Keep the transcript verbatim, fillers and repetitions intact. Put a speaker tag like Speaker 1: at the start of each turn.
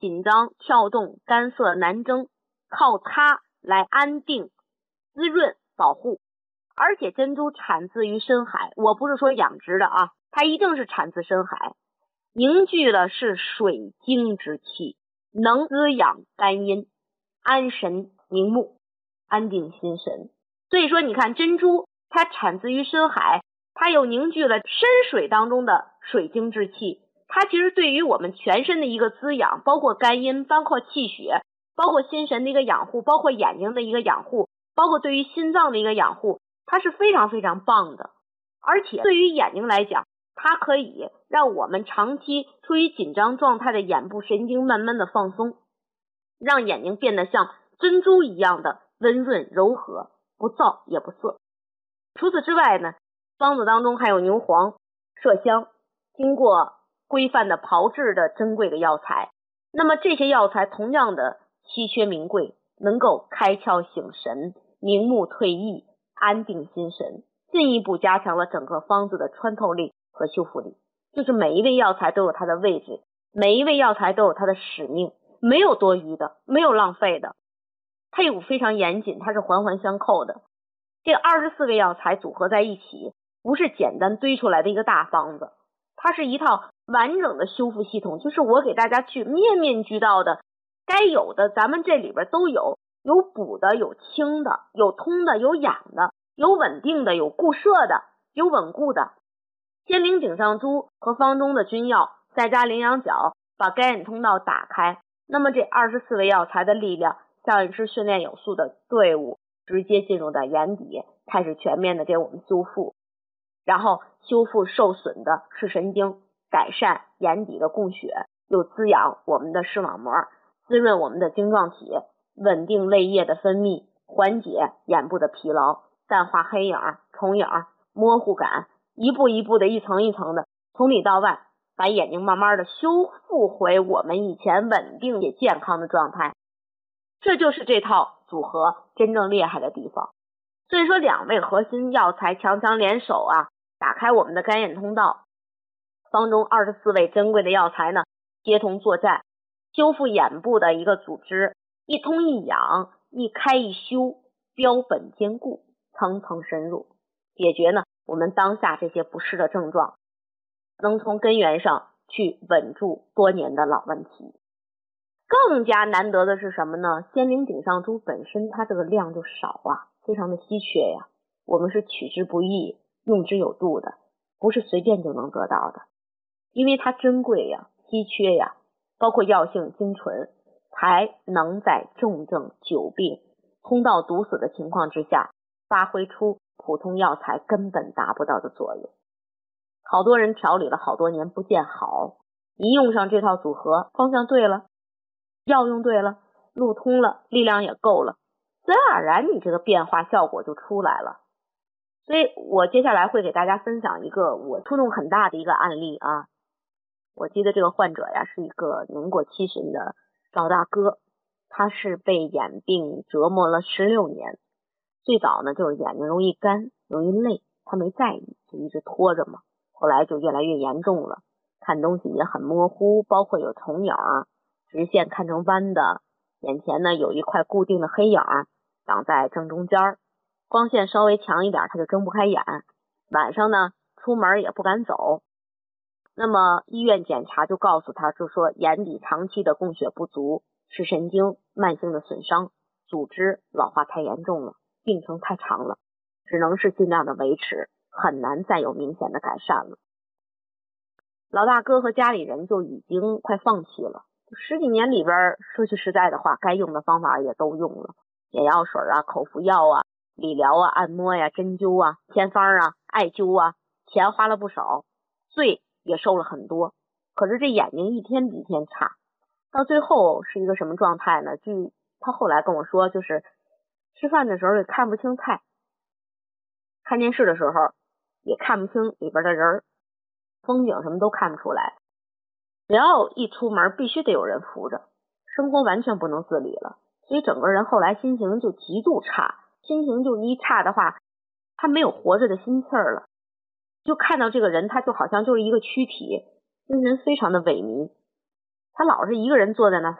Speaker 1: 紧张、跳动、干涩、难蒸，靠擦来安定、滋润、保护。而且珍珠产自于深海，我不是说养殖的啊，它一定是产自深海，凝聚的是水晶之气，能滋养肝阴，安神明目，安定心神。所以说你看珍珠它产自于深海，它又凝聚了深水当中的水晶之气，它其实对于我们全身的一个滋养，包括肝阴，包括气血，包括心神的一个养护，包括眼睛的一个养护，包括对于心脏的一个养护，它是非常非常棒的。而且对于眼睛来讲，它可以让我们长期处于紧张状态的眼部神经慢慢的放松，让眼睛变得像珍珠一样的温润柔和，不燥也不涩。除此之外呢，方子当中还有牛黄、麝香，经过规范的炮制的珍贵的药材。那么这些药材同样的稀缺名贵，能够开窍醒神，明目退翳，安定心神，进一步加强了整个方子的穿透力和修复力。就是每一味药材都有它的位置，每一味药材都有它的使命，没有多余的，没有浪费的，配伍非常严谨，它是环环相扣的。这二十四味药材组合在一起，不是简单堆出来的一个大方子，它是一套完整的修复系统，就是我给大家去面面俱到的，该有的咱们这里边都有，有补的，有清的，有通的，有养的，有稳定的，有固摄的，有稳固的。仙灵井上珠和方中的君药再加羚羊角，把肝眼通道打开，那么这二十四味药材的力量像一支训练有素的队伍，直接进入到眼底，开始全面的给我们修复，然后修复受损的视神经，改善眼底的供血，又滋养我们的视网膜，滋润我们的晶状体，稳定泪液的分泌，缓解眼部的疲劳，淡化黑影、重影、模糊感，一步一步的一层一层的从里到外把眼睛慢慢的修复回我们以前稳定也健康的状态。这就是这套组合真正厉害的地方。所以说两味核心药材强强联手啊，打开我们的肝眼通道。方中二十四味珍贵的药材呢，协同作战，修复眼部的一个组织，一通一养，一开一修，标本兼顾，层层深入，解决呢我们当下这些不适的症状，能从根源上去稳住多年的老问题。更加难得的是什么呢？仙灵井上珠本身它这个量就少啊，非常的稀缺呀，我们是取之不易，用之有度的，不是随便就能得到的，因为它珍贵呀，稀缺呀，包括药性精纯，才能在重症久病通道堵死的情况之下，发挥出普通药材根本达不到的作用。好多人调理了好多年不见好，一用上这套组合，方向对了，药用对了，路通了，力量也够了，自然而然你这个变化效果就出来了。所以我接下来会给大家分享一个我触动很大的一个案例啊。我记得这个患者呀是一个年过七十的老大哥，他是被眼病折磨了十六年。最早呢就是眼睛容易干，容易累，他没在意，就一直拖着嘛。后来就越来越严重了，看东西也很模糊，包括有重影，直线看成弯的，眼前呢有一块固定的黑影长在正中间，光线稍微强一点他就睁不开眼，晚上呢出门也不敢走。那么医院检查就告诉他，就说眼底长期的供血不足，视神经慢性的损伤，组织老化太严重了，病程太长了，只能是尽量的维持，很难再有明显的改善了。老大哥和家里人就已经快放弃了，十几年里边说句实在的话，该用的方法也都用了，眼药水啊，口服药啊，理疗啊，按摩呀、针灸啊，偏方啊，艾灸啊，钱花了不少，罪也受了很多，可是这眼睛一天比一天差，到最后是一个什么状态呢？据他后来跟我说，就是吃饭的时候也看不清菜，看电视的时候也看不清里边的人，风景什么都看不出来，只要一出门必须得有人扶着，生活完全不能自理了，所以整个人后来心情就极度差，心情就一差的话，他没有活着的心气儿了，就看到这个人他就好像就是一个躯体，精神非常的萎靡。 他老是一个人坐在那